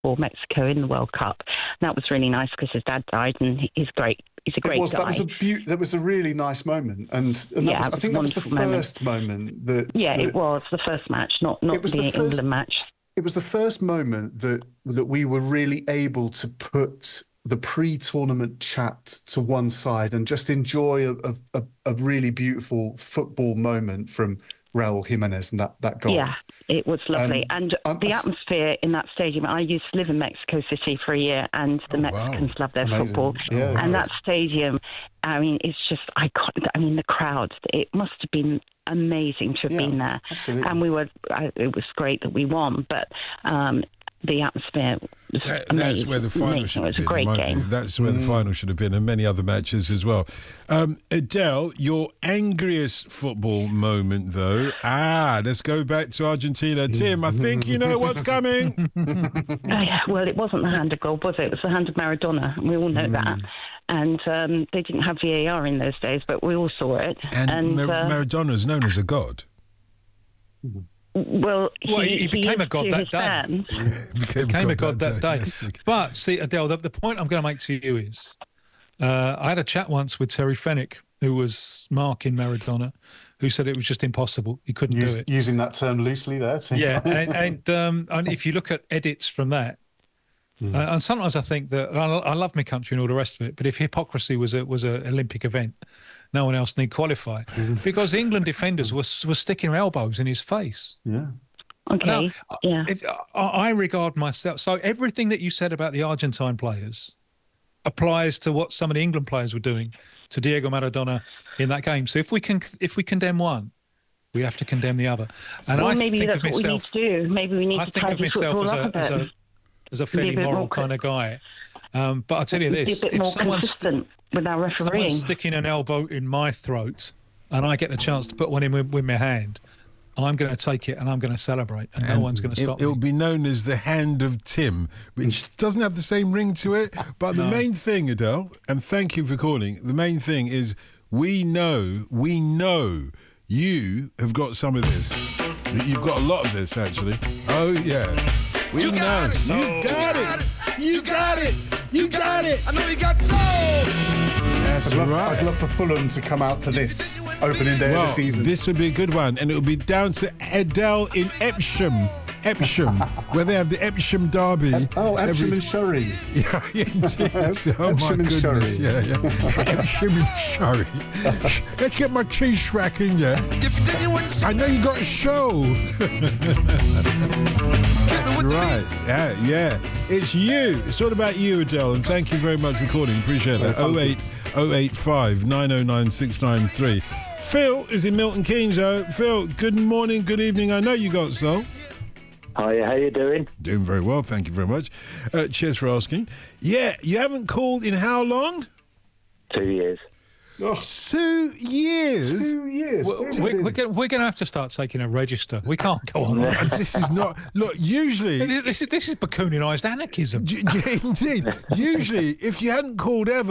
for Mexico in the World Cup. And that was really nice because his dad died, and he's great. He's a great guy. That was a really nice moment, and yeah, I think that was the first moment that. Yeah, it was the first match, not the England match. It was the first moment that we were really able to put the pre-tournament chat to one side and just enjoy a really beautiful football moment from Raúl Jiménez and that goal. Yeah, it was lovely. And the atmosphere in that stadium, I used to live in Mexico City for a year, and the Mexicans love their football. Yeah, and that stadium, I mean, it's just iconic. I mean, the crowd, it must have been amazing to have been there. Absolutely. And it was great that we won, but the atmosphere was amazing. That's where the final should have been. It was a great game. That's where the final should have been, and many other matches as well. Adele, your angriest football moment, though. Let's go back to Argentina. Tim, I think you know what's coming. Well, it wasn't the hand of goal, was it? It was the hand of Maradona. We all know that. And they didn't have VAR in those days, but we all saw it. And Maradona is known as a god. Well, he became a god that day. Became a god that day. But see, Adele, the point I'm going to make to you is, I had a chat once with Terry Fenwick, who was marking Maradona, who said it was just impossible. He couldn't do it. Using that term loosely there, too. Yeah, and if you look at edits from that, and sometimes I think that I love my country and all the rest of it, but if hypocrisy was a Olympic event, no one else need qualify, because England defenders were sticking their elbows in his face. Yeah. Okay. Now, I regard myself. So everything that you said about the Argentine players applies to what some of the England players were doing to Diego Maradona in that game. So if we condemn one, we have to condemn the other. And maybe that's what we need to do. Maybe we need to tidy football up a bit. As a fairly moral kind of guy. But I'll tell you this. Be a bit more consistent with our refereeing. Someone's sticking an elbow in my throat and I get the chance to put one in with my hand, I'm going to take it and I'm going to celebrate, and no one's going to stop me. It'll be known as the Hand of Tim, which doesn't have the same ring to it. But the main thing, Adele, and thank you for calling, the main thing is we know you have got some of this. You've got a lot of this, actually. Oh, yeah. We know. You got it. You got it. You got it. I know you got soul. That's right. I'd love for Fulham to come out to this opening day of the season. This would be a good one, and it will be down to Adele in Epsom, where they have the Epsom Derby. Epsom and Surrey. Yeah, indeed. Oh, my goodness. Yeah. Epsom and Surrey. Let's get my cheese rack in there. I know you got a show. That's right. Yeah. It's you. It's all about you, Adele, and thank you very much for calling. Appreciate that. 085 909 693. Phil is in Milton Keynes, though. Phil, good morning, good evening. I know you got soul. Hi, how you doing? Doing very well, thank you very much. Cheers for asking. Yeah, you haven't called in how long? 2 years. Oh. 2 years? 2 years. We're going to have to start taking a register. We can't go on. This is not... Look, usually... This is Bakuninized anarchism. Yeah, indeed. Usually, if you hadn't called ever,